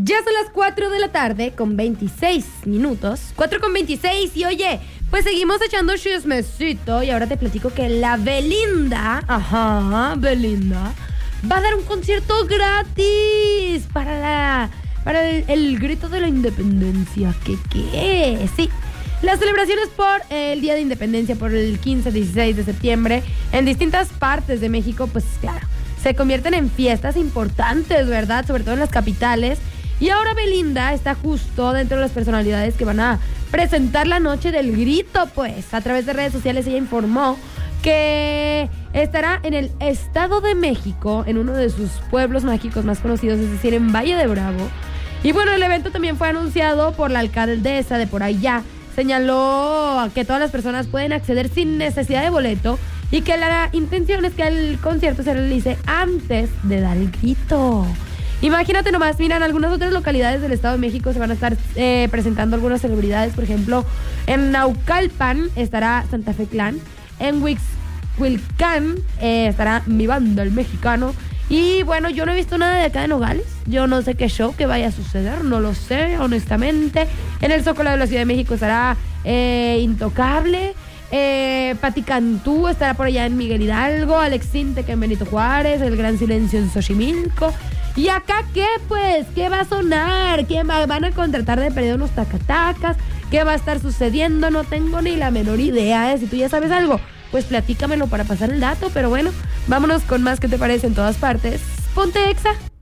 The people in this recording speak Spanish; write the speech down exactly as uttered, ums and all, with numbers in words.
Ya son las cuatro de la tarde con veintiséis minutos. cuatro con veintiséis y oye, pues seguimos echando chismecito y ahora te platico que la Belinda, ajá, Belinda, va a dar un concierto gratis para la, para el, el grito de la independencia. ¿Qué qué? Sí. Las celebraciones por el Día de Independencia, por el quince, dieciséis de septiembre, en distintas partes de México, pues claro, se convierten en fiestas importantes, ¿verdad? Sobre todo en las capitales. Y ahora Belinda está justo dentro de las personalidades que van a presentar la noche del grito, pues. A través de redes sociales ella informó que estará en el Estado de México, en uno de sus pueblos mágicos más conocidos, es decir, en Valle de Bravo. Y bueno, el evento también fue anunciado por la alcaldesa de por allá. Señaló que todas las personas pueden acceder sin necesidad de boleto y que la intención es que el concierto se realice antes de dar el grito. Imagínate nomás, mira, en algunas otras localidades del Estado de México se van a estar eh, presentando algunas celebridades. Por ejemplo, en Naucalpan estará Santa Fe Clan, en Huixquilucan eh, estará Mi Banda, el Mexicano. Y bueno, yo no he visto nada de acá de Nogales. Yo no sé qué show que vaya a suceder, no lo sé, honestamente. En el Zócalo de la Ciudad de México estará eh, Intocable. Eh, Pati Cantú estará por allá en Miguel Hidalgo. Alex Sintek en Benito Juárez. El Gran Silencio en Xochimilco. ¿Y acá qué, pues? ¿Qué va a sonar? ¿Qué va? ¿Van a contratar de perdido unos tacatacas? ¿Qué va a estar sucediendo? No tengo ni la menor idea, ¿eh? Si tú ya sabes algo, pues platícamelo para pasar el dato. Pero bueno, vámonos con más. ¿Qué te parece en todas partes? Ponte Exa.